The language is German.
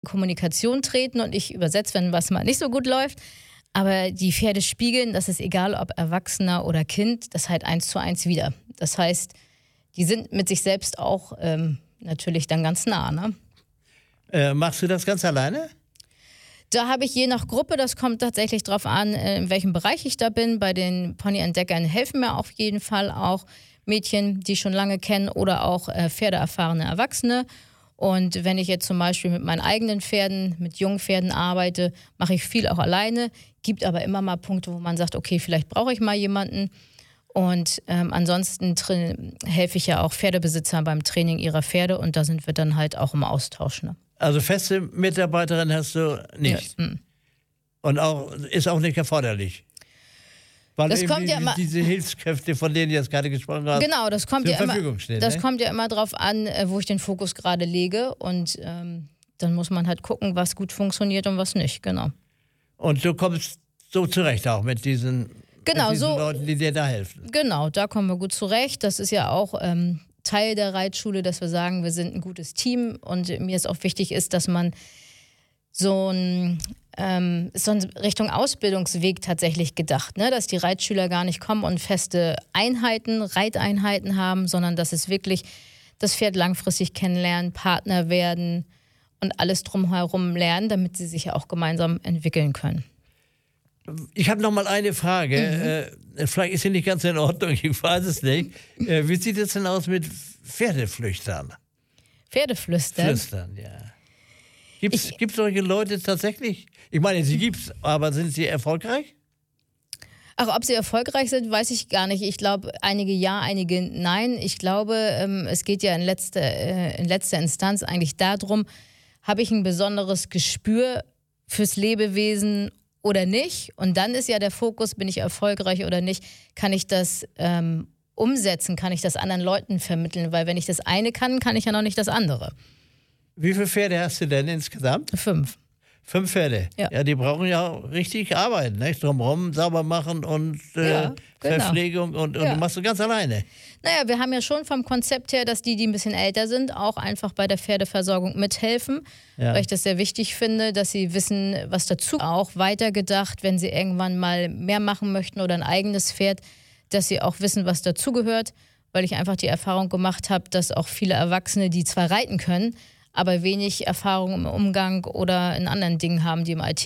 Kommunikation treten und ich übersetze, wenn was mal nicht so gut läuft. Aber die Pferde spiegeln, das ist egal, ob Erwachsener oder Kind, das halt 1:1 wieder. Das heißt, die sind mit sich selbst auch natürlich dann ganz nah. Ne? Machst du das ganz alleine? Da habe ich je nach Gruppe, das kommt tatsächlich drauf an, in welchem Bereich ich da bin. Bei den Ponyentdeckern helfen mir auf jeden Fall auch Mädchen, die schon lange kennen oder auch pferdeerfahrene Erwachsene. Und wenn ich jetzt zum Beispiel mit meinen eigenen Pferden, mit jungen Pferden arbeite, mache ich viel auch alleine. Gibt aber immer mal Punkte, wo man sagt, okay, vielleicht brauche ich mal jemanden. Und ansonsten helfe ich ja auch Pferdebesitzer beim Training ihrer Pferde und da sind wir dann halt auch im Austausch. Ne? Also feste Mitarbeiterin hast du nicht? Ja. Und ist auch nicht erforderlich? Weil das kommt ja immer, diese Hilfskräfte, von denen du jetzt gerade gesprochen hast, genau, das kommt zur ja Verfügung immer, stehen. Das ne? kommt ja immer drauf an, wo ich den Fokus gerade lege und dann muss man halt gucken, was gut funktioniert und was nicht, genau. Und du kommst so zurecht auch mit diesen Leuten, die dir da helfen? Genau, da kommen wir gut zurecht. Das ist ja auch Teil der Reitschule, dass wir sagen, wir sind ein gutes Team und mir ist auch wichtig ist, dass man so ein Richtung Ausbildungsweg tatsächlich gedacht, ne? Dass die Reitschüler gar nicht kommen und feste Reiteinheiten haben, sondern dass es wirklich das Pferd langfristig kennenlernen, Partner werden und alles drumherum lernen, damit sie sich ja auch gemeinsam entwickeln können. Ich habe noch mal eine Frage. Vielleicht ist sie nicht ganz in Ordnung, ich weiß es nicht. Wie sieht es denn aus mit Pferdeflüstern? Pferdeflüstern? Flüstern, ja. Gibt's solche Leute tatsächlich? Ich meine, sie gibt's, aber sind sie erfolgreich? Ach, ob sie erfolgreich sind, weiß ich gar nicht. Ich glaube, einige ja, einige nein. Ich glaube, es geht ja in letzter Instanz eigentlich darum, habe ich ein besonderes Gespür fürs Lebewesen oder nicht? Und dann ist ja der Fokus, bin ich erfolgreich oder nicht? Kann ich das umsetzen? Kann ich das anderen Leuten vermitteln? Weil wenn ich das eine kann ich ja noch nicht das andere. Wie viele Pferde hast du denn insgesamt? 5. 5 Pferde? Ja, die brauchen ja richtig Arbeit, nicht? Drumherum sauber machen und genau. Verpflegung und du machst du ganz alleine. Naja, wir haben ja schon vom Konzept her, dass die ein bisschen älter sind, auch einfach bei der Pferdeversorgung mithelfen, weil ich das sehr wichtig finde, dass sie wissen, was dazu auch weitergedacht, wenn sie irgendwann mal mehr machen möchten oder ein eigenes Pferd, dass sie auch wissen, was dazugehört, weil ich einfach die Erfahrung gemacht habe, dass auch viele Erwachsene, die zwar reiten können, aber wenig Erfahrung im Umgang oder in anderen Dingen haben, die im Alltag